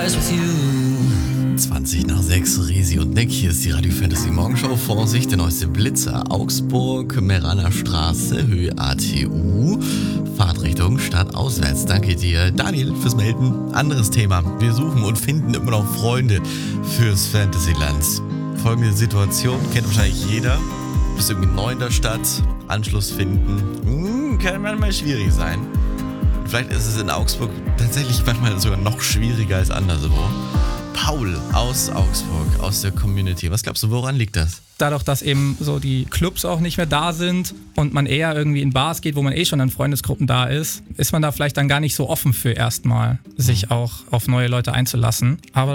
20 nach 6, Resi und Nick. Hier ist die Radio Fantasy Morgenshow. Vorsicht, der neueste Blitzer. Augsburg, Meraner Straße, Höhe ATU. Fahrtrichtung Stadt auswärts. Danke dir, Daniel, fürs Melden. Anderes Thema. Wir suchen und finden immer noch Freunde fürs Fantasyland. Folgende Situation kennt wahrscheinlich jeder. Du bist irgendwie neu in der Stadt. Anschluss finden. Kann manchmal schwierig sein. Vielleicht ist es in Augsburg tatsächlich manchmal sogar noch schwieriger als anderswo. Paul aus Augsburg, aus der Community. Was glaubst du, woran liegt das? Dadurch, dass eben so die Clubs auch nicht mehr da sind und man eher irgendwie in Bars geht, wo man schon in Freundesgruppen da ist man da vielleicht dann gar nicht so offen für erstmal, sich auch auf neue Leute einzulassen. Aber